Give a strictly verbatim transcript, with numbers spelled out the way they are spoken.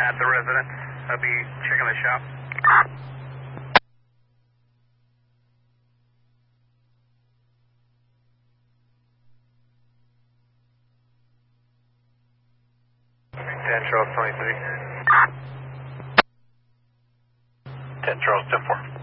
at the residence. I'll be checking the shop. ten Charles twenty-three. ten Charles ten four.